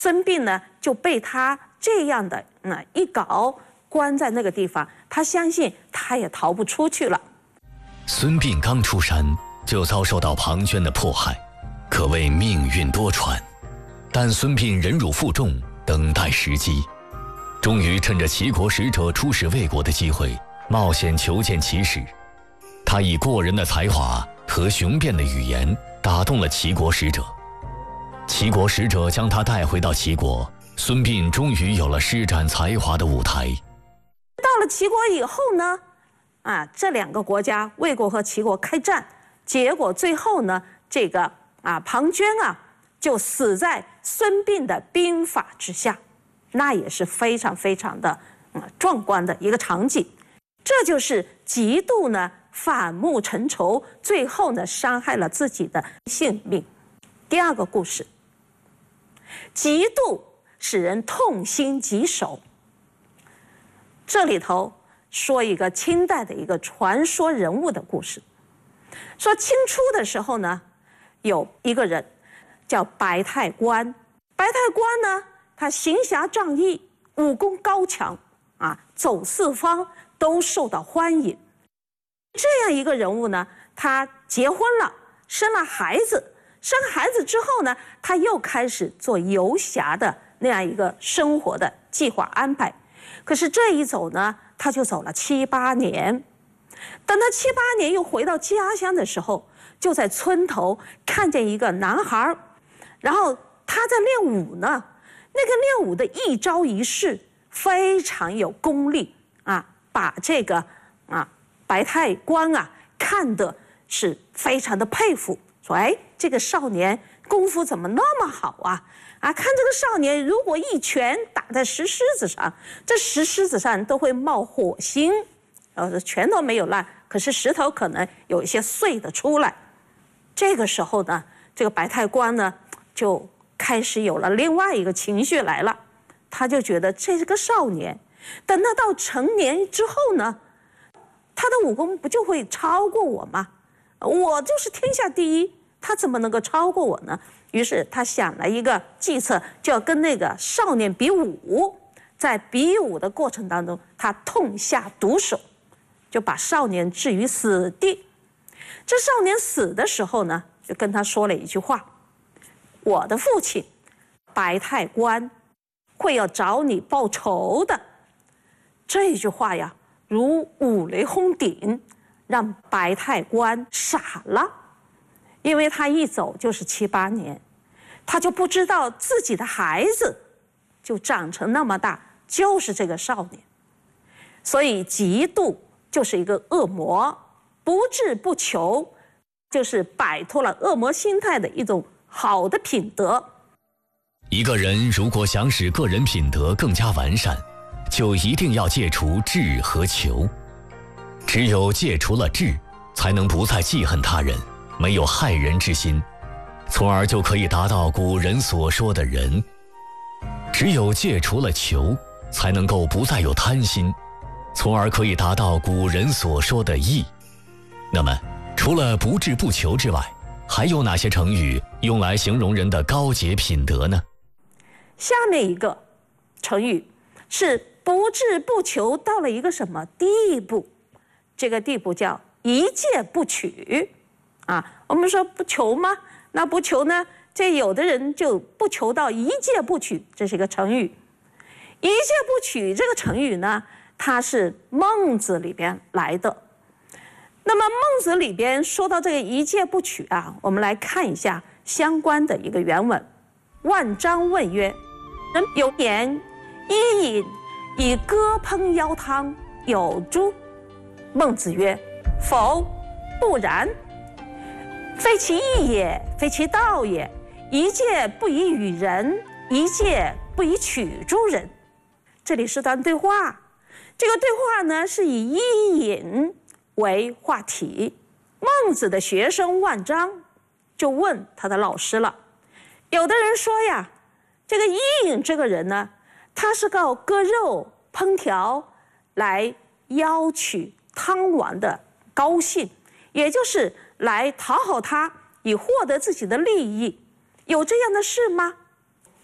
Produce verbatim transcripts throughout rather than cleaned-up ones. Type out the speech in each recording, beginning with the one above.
孙膑呢就被他这样的那一搞，关在那个地方，他相信他也逃不出去了。 孙膑刚出山就遭受到庞涓的迫害，可谓命运多舛。但孙膑忍辱负重，等待时机，终于趁着齐国使者出使魏国的机会，冒险求见齐使。他以过人的才华和雄辩的语言打动了齐国使者。齐国使者将他带回到齐国，孙膑终于有了施展才华的舞台。 到了齐国以后呢，啊，这两个国家魏国和齐国开战，结果最后呢，这个啊庞涓啊就死在孙膑的兵法之下，那也是非常非常的嗯壮观的一个场景。这就是嫉妒呢反目成仇，最后呢伤害了自己的性命。第二个故事，嫉妒使人痛心疾首。这里头说一个清代的一个传说人物的故事，说清初的时候呢，有一个人叫白太官。白太官呢，他行侠仗义，武功高强啊，走四方都受到欢迎。这样一个人物呢，他结婚了，生了孩子。生孩子之后呢，他又开始做游侠的那样一个生活的计划安排。可是这一走呢，他就走了七八年。等他七八年又回到家乡的时候，就在村头看见一个男孩，然后他在练武呢。那个练武的一招一式非常有功力啊，把这个啊白太官啊看的是非常的佩服。说哎，这个少年功夫怎么那么好啊？啊，看这个少年，如果一拳打在石狮子上，这石狮子上都会冒火星，呃，拳头没有烂，可是石头可能有一些碎的出来。这个时候呢，这个白太官呢就开始有了另外一个情绪来了，他就觉得这是个少年，等他到成年之后呢，他的武功不就会超过我吗？我就是天下第一，他怎么能够超过我呢？于是他想了一个计策，就要跟那个少年比武。在比武的过程当中，他痛下毒手，就把少年置于死地。这少年死的时候呢，就跟他说了一句话：我的父亲白太官会要找你报仇的。这句话呀，如五雷轰顶，让白太官傻了。因为他一走就是七八年，他就不知道自己的孩子就长成那么大，就是这个少年。所以嫉妒就是一个恶魔，不志不求就是摆脱了恶魔心态的一种好的品德。 一个人如果想使个人品德更加完善，就一定要戒除智和求。只有戒除了智，才能不再记恨他人，没有害人之心，从而就可以达到古人所说的仁。只有戒除了求，才能够不再有贪心，从而可以达到古人所说的义。那么除了不智不求之外，还有哪些成语用来形容人的高洁品德呢？ 下面一个成语是不智不求到了一个什么地步？这个地步叫一戒不取啊。我们说不求吗？那不求呢，这有的人就不求到一戒不取，这是一个成语。一戒不取这个成语呢，它是孟子里边来的。那么孟子里边说到这个一戒不取啊，我们来看一下相关的一个原文。万章问曰：人有言伊尹以戈烹腰汤，有诸？孟子曰：否，不然。非其义也，非其道也。一戒不以与人，一戒不以取诸人。这里是段对话，这个对话呢是以伊尹为话题。孟子的学生万章就问他的老师了。有的人说呀，这个伊尹这个人呢，他是靠割肉烹调来邀取汤王的高兴，也就是来讨好他，以获得自己的利益。有这样的事吗？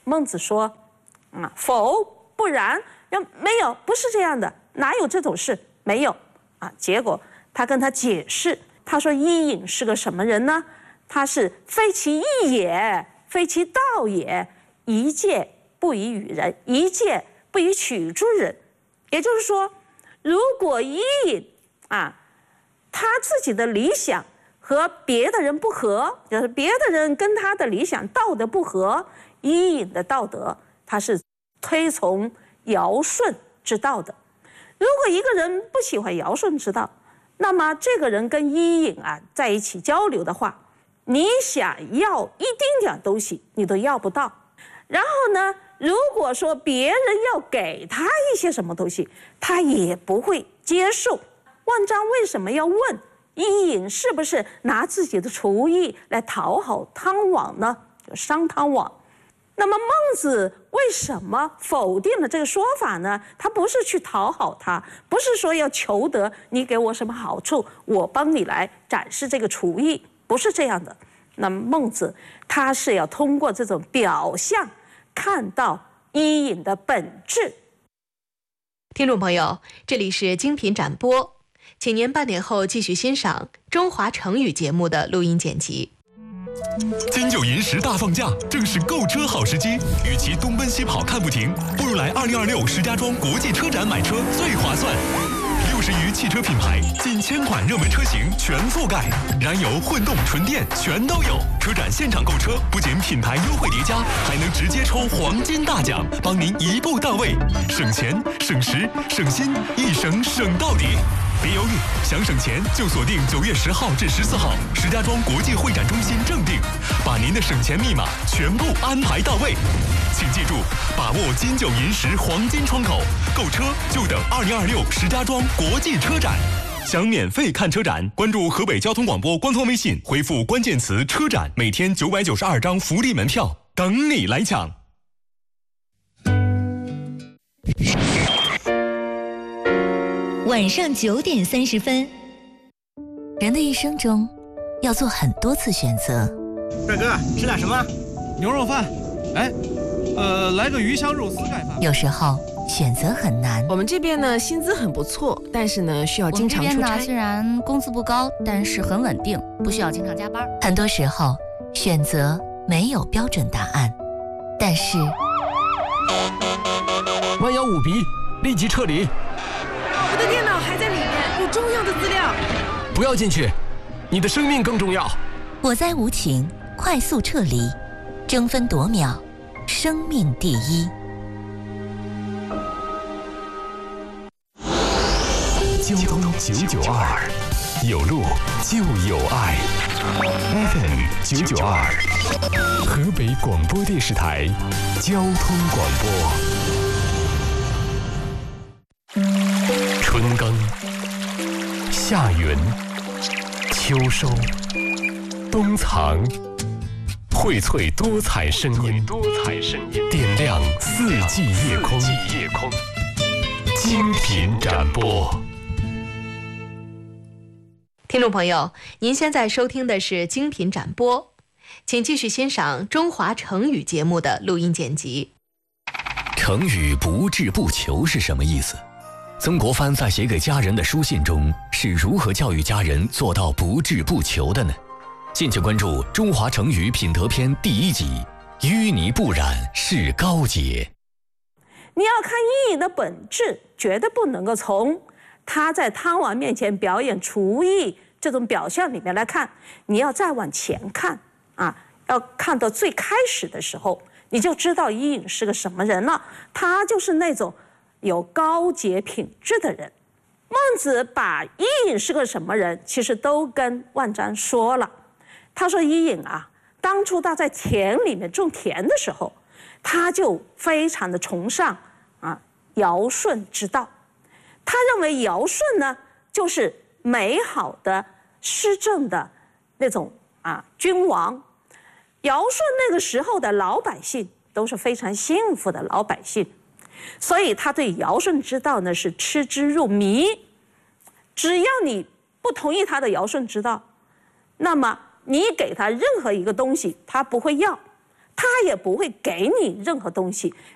孟子说，啊，否，不然，要没有，不是这样的，哪有这种事？没有啊。结果他跟他解释，他说伊尹是个什么人呢？他是非其义也，非其道也，一介不以与人，一介不以取诸人。也就是说，如果伊尹啊，他自己的理想和别的人不合，就是别的人跟他的理想道德不合，伊尹的道德他是推崇尧舜之道的。如果一个人不喜欢尧舜之道，那么这个人跟伊尹啊在一起交流的话，你想要一丁点东西你都要不到。然后呢，如果说别人要给他一些什么东西，他也不会接受。万章为什么要问伊尹是不是拿自己的厨艺来讨好汤王呢？就商汤王。那么孟子为什么否定了这个说法呢？他不是去讨好他，不是说要求得你给我什么好处，我帮你来展示这个厨艺，不是这样的。那么孟子他是要通过这种表象看到伊尹的本质。 听众朋友，这里是精品展播，请您半点后继续欣赏中华成语节目的录音剪辑。 金九银十大放假，正是购车好时机。与其东奔西跑看不停，不如来二零二六石家庄国际车展买车最划算。六十余汽车品牌，近千款热门车型全覆盖，燃油、混动、纯电全都有。车展现场购车，不仅品牌优惠叠加，还能直接抽黄金大奖，帮您一步到位，省钱、省时、省心，一省省到底。别犹豫，想省钱就锁定九月十号至十四号石家庄国际会展中心正定，把您的省钱密码全部安排到位。请记住，把握金九银十黄金窗口，购车就等二零二六石家庄国际车展。想免费看车展，关注河北交通广播官方微信，回复关键词“车展”，每天九百九十二张福利门票等你来抢。 晚上九点三十分，人的一生中要做很多次选择。 帅哥，吃点什么？ 牛肉饭。哎，呃，来个鱼香肉丝盖饭。 有时候选择很难。 我们这边呢，薪资很不错，但是呢，需要经常出差。 我们这边呢，虽然工资不高，但是很稳定，不需要经常加班。很多时候，选择没有标准答案，但是万幺五 B， 立即撤离。 我的电脑还在里面，有重要的资料。 不要进去，你的生命更重要。 我在无情，快速撤离，争分夺秒，生命第一。 交通九九二，有路就有爱。F M 九九二，河北广播电视台交通广播。春耕，夏耘，秋收，冬藏，荟萃多彩声音，多彩声音，点亮四季夜空，夜空，精品展播。 听众朋友，您现在收听的是精品展播，请继续欣赏中华成语节目的录音剪辑。 成语不志不求是什么意思？曾国藩在写给家人的书信中是如何教育家人做到不志不求的呢？敬请关注《中华成语品德篇》第一集，淤泥不染是高洁。 你要看伊尹的本质，绝对不能够从他在汤王面前表演厨艺这种表象里面来看，你要再往前看啊，要看到最开始的时候，你就知道伊尹是个什么人了。他就是那种有高洁品质的人。孟子把伊尹是个什么人，其实都跟万章说了。他说伊尹啊，当初他在田里面种田的时候，他就非常的崇尚啊尧舜之道。他认为尧舜呢，就是美好的施政的那种啊君王。尧舜那个时候的老百姓都是非常幸福的老百姓，所以他对尧舜之道呢是趋之入迷。只要你不同意他的尧舜之道，那么你给他任何一个东西他不会要， 他也不会给你任何东西。